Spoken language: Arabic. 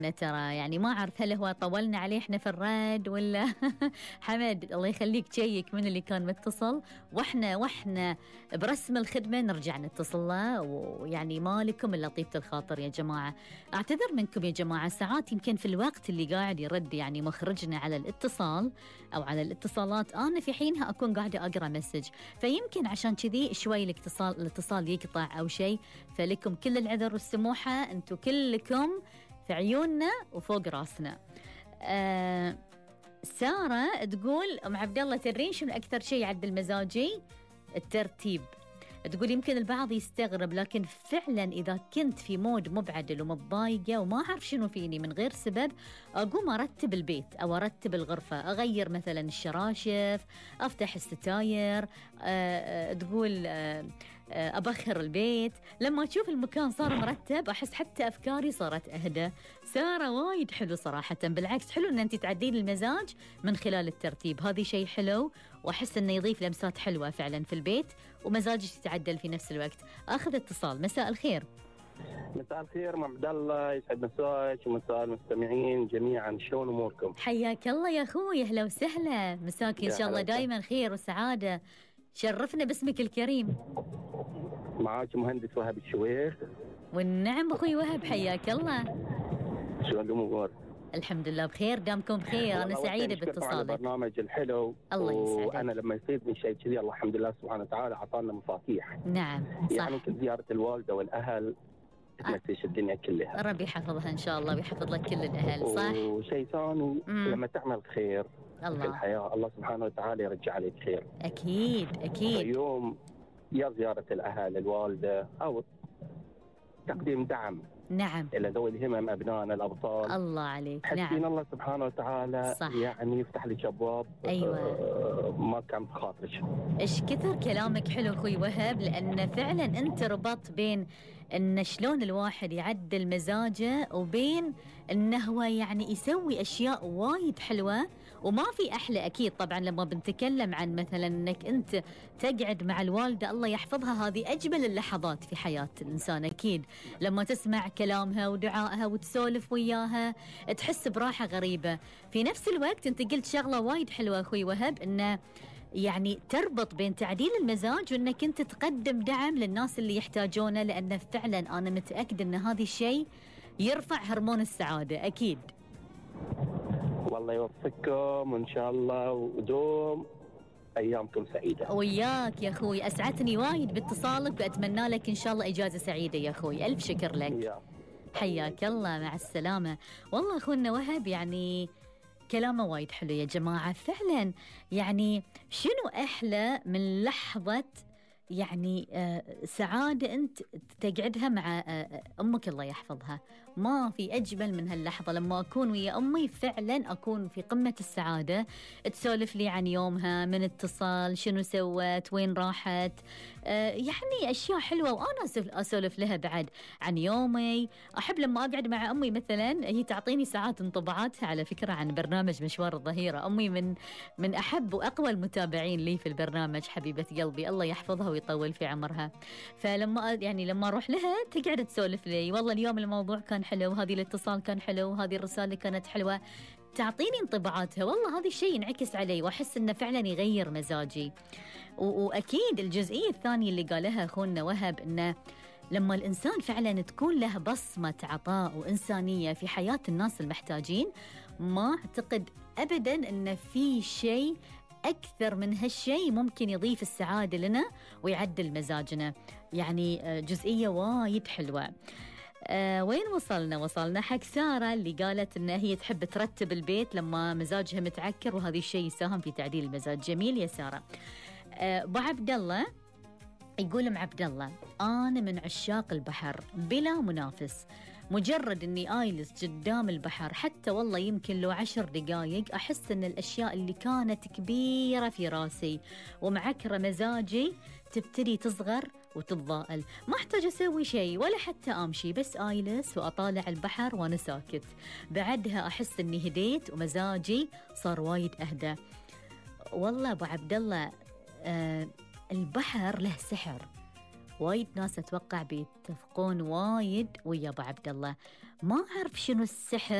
ترى يعني ما أعرف هل هو طولنا عليه إحنا في الرد ولا حمد الله يخليك تشيك من اللي كان متصل، وإحنا برسم الخدمة نرجع نتصل له، ويعني مالكم إلا طيبة الخاطر يا جماعة. أعتذر منكم يا جماعة، ساعات يمكن في الوقت اللي قاعد يرد يعني مخرجنا على الاتصال أو على الاتصالات أنا في حينها أكون قاعدة أقرأ مسج، فيمكن عشان كذي شوي الاتصال يقطع أو شيء، فلكم كل العذر والسموحة، أنتم كلكم في عيوننا وفوق راسنا. سارة تقول أم عبد الله تدرين شنو أكثر شيء يعدل مزاجي؟ الترتيب. تقول يمكن البعض يستغرب، لكن فعلا إذا كنت في مود مبعدل ومتضايقة وما أعرف شنو فيني من غير سبب، أقوم أرتب البيت أو أرتب الغرفة، أغير مثلا الشراشف، أفتح الستاير، تقول أبخر البيت. لما أشوف المكان صار مرتب أحس حتى أفكاري صارت أهدى. سارة وايد حلو صراحة، بالعكس حلو أن أنت تعدين المزاج من خلال الترتيب، هذه شيء حلو وأحس أنه يضيف لمسات حلوة فعلا في البيت ومزاجك تتعدل في نفس الوقت. أخذ اتصال. مساء الخير. مساء الخير ام عبد الله، يسعد مساك ومساء المستمعين جميعا، شلون اموركم؟ حياك الله يا اخوي، اهلا وسهلا، مساك ان شاء الله دائما خير وسعاده. شرفنا باسمك الكريم. معاك مهندس وهب الشويخ. والنعم اخوي وهب، حياك الله. شلون الامور؟ الحمد لله بخير، دامكم بخير. انا سعيده باتصالك. البرنامج الحلو الله يسعدك. وانا لما يصيبني شيء كذي الله الحمد لله سبحانه وتعالى اعطانا مفاتيح. نعم صح. يعني يمكن زياره الوالده والاهل تمسيش الدنيا كلها. ربي يحفظها ان شاء الله ويحفظ لك كل الاهل. صح. وشيء ثاني لما تعمل خير الله في الحياه الله سبحانه وتعالى يرجع عليك خير. اكيد اكيد. يوم يا زياره الاهل الوالده او تقديم دعم نعم إلى ذوي الهمم أبنائنا الأبطال. الله عليك. حسين نعم. الله سبحانه وتعالى صح. يعني يفتح لك أبواب. أيوة. ما كان بخاطرك. إيش كثر كلامك حلو أخوي وهب، لأن فعلا أنت ربطت بين أن شلون الواحد يعدل مزاجه وبين أنه هو يعني يسوي أشياء وايد حلوة. وما في أحلى أكيد طبعا لما بنتكلم عن مثلا أنك أنت تقعد مع الوالدة الله يحفظها، هذه أجمل اللحظات في حياة الإنسان أكيد، لما تسمع كلامها ودعائها وتسولف وياها تحس براحة غريبة. في نفس الوقت أنت قلت شغلة وايد حلوة أخوي وهب، أنه يعني تربط بين تعديل المزاج وأنك أنت تقدم دعم للناس اللي يحتاجونه، لأنه فعلا أنا متأكد أن هذا الشيء يرفع هرمون السعادة أكيد. والله يوفقكم وإن شاء الله ودوم أيامكم سعيدة. وياك يا أخوي، أسعدتني وايد باتصالك وأتمنى لك إن شاء الله إجازة سعيدة يا أخوي، ألف شكر لك. حياك الله، مع السلامة. والله أخونا وهب يعني كلامه وايد حلو يا جماعة فعلا. يعني شنو أحلى من لحظة يعني سعادة أنت تقعدها مع أمك الله يحفظها، ما في أجمل من هاللحظة لما أكون ويا أمي فعلا أكون في قمة السعادة، تسولف لي عن يومها، من اتصال، شنو سوت، وين راحت، يعني أشياء حلوة، وأنا أسولف لها بعد عن يومي. أحب لما أقعد مع أمي مثلا هي تعطيني ساعات انطباعاتها على فكرة عن برنامج مشوار الظهيرة. أمي من أحب وأقوى المتابعين لي في البرنامج، حبيبة قلبي الله يحفظها ويطول في عمرها. فلما يعني لما أروح لها تقعد تسولف لي، والله اليوم الموضوع كان حلو، هذه الاتصال كان حلو، هذه الرسالة كانت حلوة، تعطيني انطباعاتها. والله هذا الشيء ينعكس علي وأحس إنه فعلا يغير مزاجي. وأكيد الجزئية الثانية اللي قالها أخونا وهب، إنه لما الإنسان فعلا تكون له بصمة عطاء وإنسانية في حياة الناس المحتاجين، ما أعتقد أبدا إن في شيء أكثر من هالشيء ممكن يضيف السعادة لنا ويعدل مزاجنا. يعني جزئية وايد حلوة. وين وصلنا حق سارة اللي قالت إن هي تحب ترتب البيت لما مزاجها متعكر، وهذا الشيء يساهم في تعديل المزاج. جميل يا سارة. أبو عبد الله يقول ام عبد الله أنا من عشاق البحر بلا منافس، مجرد أني آيلس قدام البحر حتى والله يمكن لو 10 دقايق أحس أن الأشياء اللي كانت كبيرة في راسي ومعكرة مزاجي تبتدي تصغر وتتضاءل. ما أحتاج أسوي شيء ولا حتى أمشي، بس آيلس وأطالع البحر وأنا ساكت، بعدها أحس أني هديت ومزاجي صار وايد أهدى. والله أبو عبد الله البحر له سحر، وايد ناس أتوقع بيتفقون وايد ويا أبو عبد الله. ما أعرف شنو السحر